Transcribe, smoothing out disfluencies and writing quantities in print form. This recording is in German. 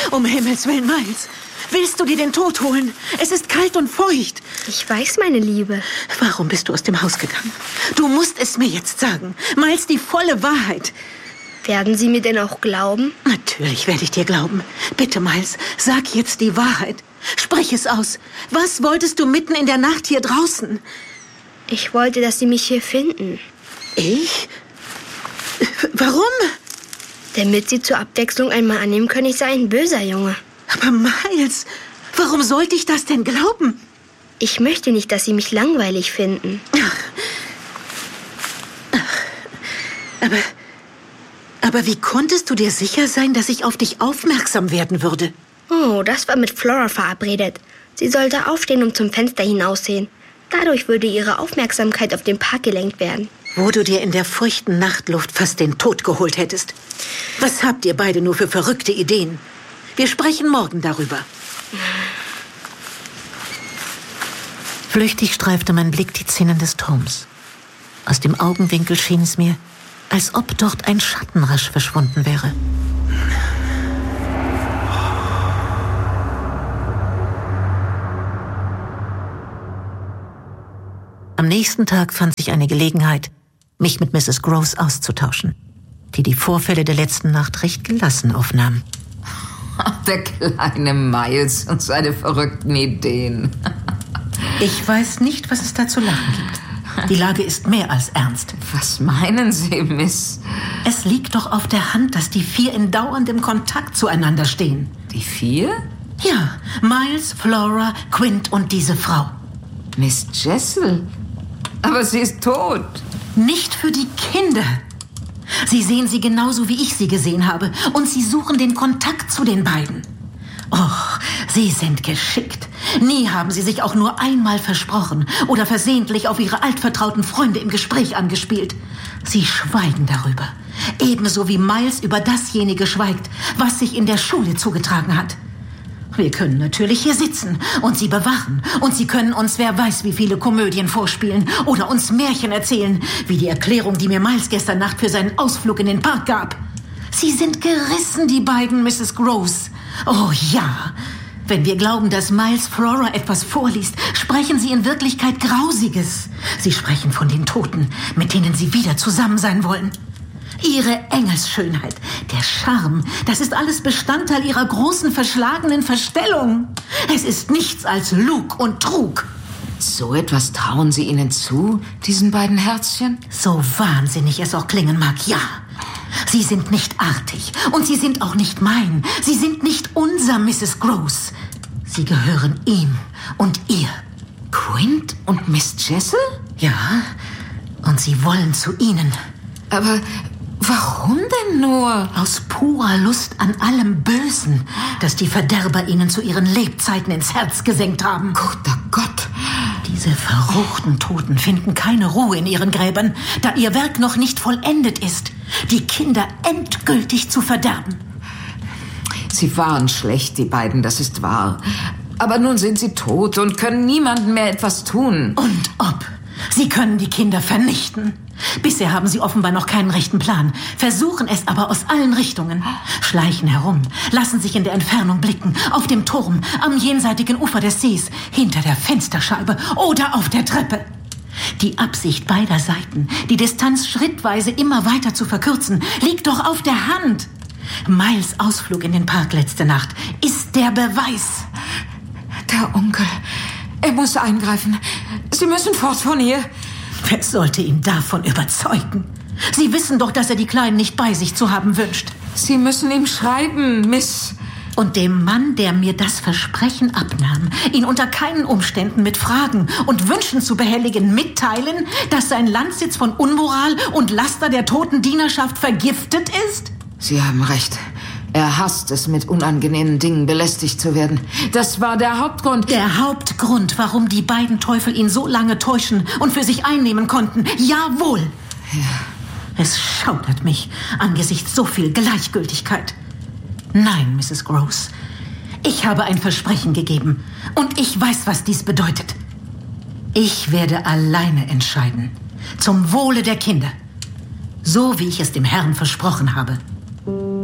Um Himmels Willen, Miles. Willst du dir den Tod holen? Es ist kalt und feucht. Ich weiß, meine Liebe. Warum bist du aus dem Haus gegangen? Du musst es mir jetzt sagen. Miles, die volle Wahrheit. Werden Sie mir denn auch glauben? Natürlich werde ich dir glauben. Bitte, Miles, sag jetzt die Wahrheit. Sprich es aus. Was wolltest du mitten in der Nacht hier draußen? Ich wollte, dass Sie mich hier finden. Ich? Warum? Damit Sie zur Abwechslung einmal annehmen können, ich sei ein böser Junge. Aber Miles, warum sollte ich das denn glauben? Ich möchte nicht, dass Sie mich langweilig finden. Aber wie konntest du dir sicher sein, dass ich auf dich aufmerksam werden würde? Oh, das war mit Flora verabredet. Sie sollte aufstehen und zum Fenster hinaussehen. Dadurch würde ihre Aufmerksamkeit auf den Park gelenkt werden. Wo du dir in der feuchten Nachtluft fast den Tod geholt hättest. Was habt ihr beide nur für verrückte Ideen? Wir sprechen morgen darüber. Flüchtig streifte mein Blick die Zinnen des Turms. Aus dem Augenwinkel schien es mir, als ob dort ein Schatten rasch verschwunden wäre. Am nächsten Tag fand sich eine Gelegenheit, mich mit Mrs. Gross auszutauschen, die Vorfälle der letzten Nacht recht gelassen aufnahm. Der kleine Miles und seine verrückten Ideen. Ich weiß nicht, was es da zu lachen gibt. Die Lage ist mehr als ernst. Was meinen Sie, Miss? Es liegt doch auf der Hand, dass die 4 in dauerndem Kontakt zueinander stehen. Die 4? Ja, Miles, Flora, Quint und diese Frau. Miss Jessel? Aber sie ist tot. Nicht für die Kinder. Sie sehen sie genauso, wie ich sie gesehen habe. Und sie suchen den Kontakt zu den beiden. Och, sie sind geschickt. Nie haben sie sich auch nur einmal versprochen oder versehentlich auf ihre altvertrauten Freunde im Gespräch angespielt. Sie schweigen darüber. Ebenso wie Miles über dasjenige schweigt, was sich in der Schule zugetragen hat. Wir können natürlich hier sitzen und sie bewachen. Und sie können uns wer weiß wie viele Komödien vorspielen oder uns Märchen erzählen, wie die Erklärung, die mir Miles gestern Nacht für seinen Ausflug in den Park gab. Sie sind gerissen, die beiden, Mrs. Gross. Oh ja, wenn wir glauben, dass Miles Flora etwas vorliest, sprechen sie in Wirklichkeit Grausiges. Sie sprechen von den Toten, mit denen sie wieder zusammen sein wollen. Ihre Engelsschönheit, der Charme, das ist alles Bestandteil ihrer großen, verschlagenen Verstellung. Es ist nichts als Lug und Trug. So etwas trauen Sie ihnen zu, diesen beiden Herzchen? So wahnsinnig es auch klingen mag, ja. Sie sind nicht artig und sie sind auch nicht mein. Sie sind nicht unser, Mrs. Gross. Sie gehören ihm und ihr. Quint und Miss Jessel? Ja, und sie wollen zu ihnen. Aber warum denn nur? Aus purer Lust an allem Bösen, das die Verderber ihnen zu ihren Lebzeiten ins Herz gesenkt haben. Guter Gott! Diese verruchten Toten finden keine Ruhe in ihren Gräbern, da ihr Werk noch nicht vollendet ist, die Kinder endgültig zu verderben. Sie waren schlecht, die beiden, das ist wahr. Aber nun sind sie tot und können niemandem mehr etwas tun. Und ob? Sie können die Kinder vernichten. Bisher haben sie offenbar noch keinen rechten Plan, versuchen es aber aus allen Richtungen. Schleichen herum, lassen sich in der Entfernung blicken, auf dem Turm, am jenseitigen Ufer des Sees, hinter der Fensterscheibe oder auf der Treppe. Die Absicht beider Seiten, die Distanz schrittweise immer weiter zu verkürzen, liegt doch auf der Hand. Miles' Ausflug in den Park letzte Nacht ist der Beweis. Der Onkel, er muss eingreifen. Sie müssen fort von hier. Wer sollte ihn davon überzeugen? Sie wissen doch, dass er die Kleinen nicht bei sich zu haben wünscht. Sie müssen ihm schreiben, Miss. Und dem Mann, der mir das Versprechen abnahm, ihn unter keinen Umständen mit Fragen und Wünschen zu behelligen, mitteilen, dass sein Landsitz von Unmoral und Laster der toten Dienerschaft vergiftet ist? Sie haben recht. Er hasst es, mit unangenehmen Dingen belästigt zu werden. Das war der Hauptgrund. Der Hauptgrund, warum die beiden Teufel ihn so lange täuschen und für sich einnehmen konnten. Jawohl. Ja. Es schaudert mich angesichts so viel Gleichgültigkeit. Nein, Mrs. Gross. Ich habe ein Versprechen gegeben. Und ich weiß, was dies bedeutet. Ich werde alleine entscheiden. Zum Wohle der Kinder. So wie ich es dem Herrn versprochen habe.